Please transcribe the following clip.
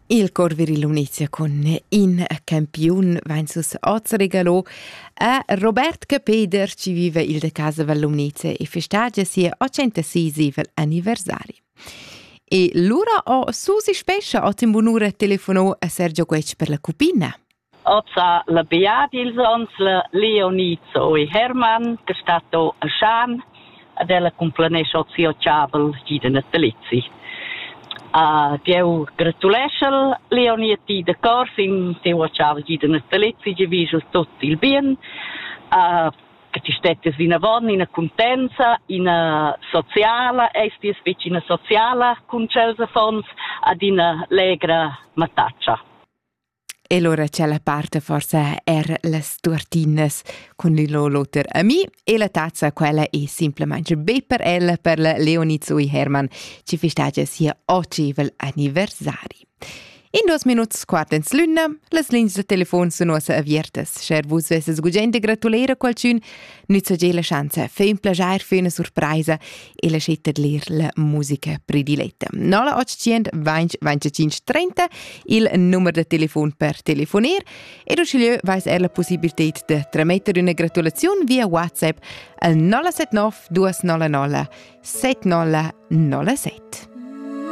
Il Corviri Lumnizia con in campion Vainsus Ozregalo a Robert Capeder ci vive il de casa val Lumnizia e festeggia sia 86 anniversari. E l'ora o Susi Spescia o timbunura telefonò a Sergio Guec per la cupina. Ozza la beati il sons la Leonizio e Herman che è stato a Shan della complenesce ozio Ciabel di natalizzi. Dio gratulesce Leoniti de Corsin, Dio Ciabel di natalizzi, ci viso tutto il bien, che ci stette in avon, in contenza, in sociale, estis vicina sociale, con Celsa Fons, ad in legra mataccia. E allora c'è la parte forse le tortinas con il lotter a me e la tazza quella è semplicemente per ella per la Leonizio e Herman ci festeggia sia 8 anniversari. In 2 minuti quartens l'una, le linee de telefon sono avviertes. Cher vos vesses gugente gratulera qualcun, nütza la chance, fe un plagiar, fe una surpresa e la scetta de lir la musica prediletta. Nola 800 il numero de telefon per telefoner e do sceglieu vais la possibilitat de tramettere una gratulazione via WhatsApp al 079 299 7007.